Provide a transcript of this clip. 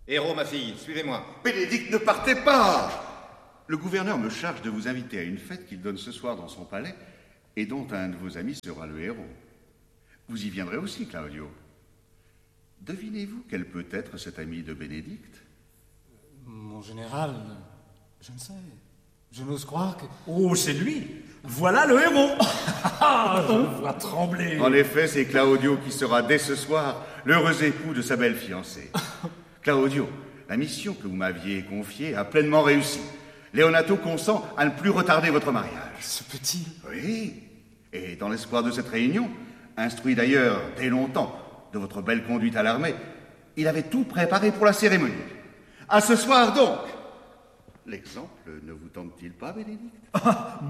Héros, ma fille, suivez-moi. Bénédicte, ne partez pas! Le gouverneur me charge de vous inviter à une fête qu'il donne ce soir dans son palais et dont un de vos amis sera le héros. Vous y viendrez aussi, Claudio. Devinez-vous quel peut être cet ami de Bénédicte? Mon général, je ne sais. Je n'ose croire que... Oh, c'est lui. Voilà le héros. Je le vois trembler. En effet, c'est Claudio qui sera dès ce soir l'heureux époux de sa belle fiancée. Claudio, la mission que vous m'aviez confiée a pleinement réussi. Leonato consent à ne plus retarder votre mariage. Se peut-il? Oui. Et dans l'espoir de cette réunion, instruit d'ailleurs dès longtemps de votre belle conduite à l'armée, il avait tout préparé pour la cérémonie. À ce soir donc. L'exemple ne vous tente-t-il pas, Bénédicte?